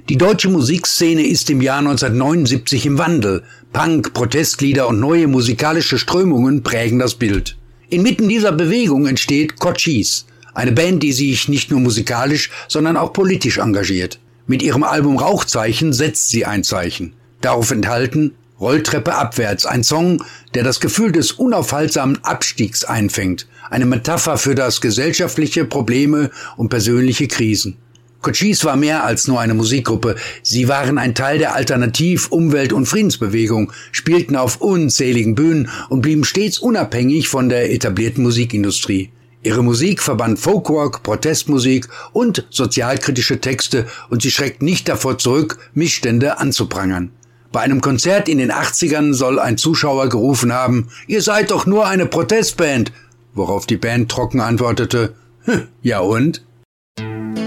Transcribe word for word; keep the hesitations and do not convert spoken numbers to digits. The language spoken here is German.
Die deutsche Musikszene ist im Jahr neunzehnhundertneunundsiebzig im Wandel. Punk, Protestlieder und neue musikalische Strömungen prägen das Bild. Inmitten dieser Bewegung entsteht Cochise, eine Band, die sich nicht nur musikalisch, sondern auch politisch engagiert. Mit ihrem Album Rauchzeichen setzt sie ein Zeichen. Darauf enthalten Rolltreppe abwärts, ein Song, der das Gefühl des unaufhaltsamen Abstiegs einfängt, eine Metapher für das gesellschaftliche Probleme und persönliche Krisen. Cochise war mehr als nur eine Musikgruppe. Sie waren ein Teil der Alternativ-, Umwelt- und Friedensbewegung, spielten auf unzähligen Bühnen und blieben stets unabhängig von der etablierten Musikindustrie. Ihre Musik verband Folkrock, Protestmusik und sozialkritische Texte und sie schreckt nicht davor zurück, Missstände anzuprangern. Bei einem Konzert in den achtzigern soll ein Zuschauer gerufen haben, »Ihr seid doch nur eine Protestband«, worauf die Band trocken antwortete, »Ja und?«